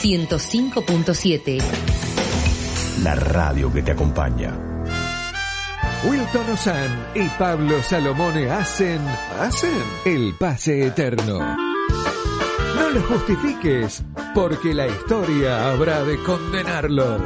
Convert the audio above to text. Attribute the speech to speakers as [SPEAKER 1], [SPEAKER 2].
[SPEAKER 1] 105.7.
[SPEAKER 2] La radio que te acompaña.
[SPEAKER 3] Wilton Ozan y Pablo Salomone hacen el pase eterno. No lo justifiques, porque la historia habrá de condenarlo.